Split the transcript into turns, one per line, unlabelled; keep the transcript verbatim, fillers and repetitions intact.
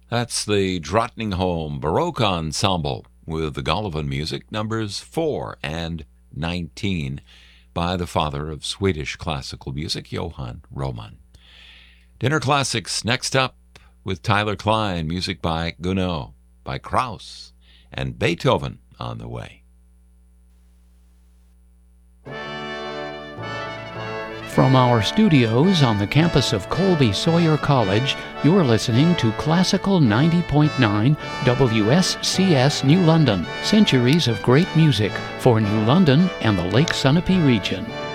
That's the Drottningholm Baroque Ensemble with the Golovin music, numbers four and nineteen, by the father of Swedish classical music, Johann Roman. Dinner Classics next up with Tyler Klein, music by Gounod, by Krauss, and Beethoven on the way.
From our studios on the campus of Colby Sawyer College, you're listening to Classical ninety point nine W S C S New London, centuries of great music for New London and the Lake Sunapee region.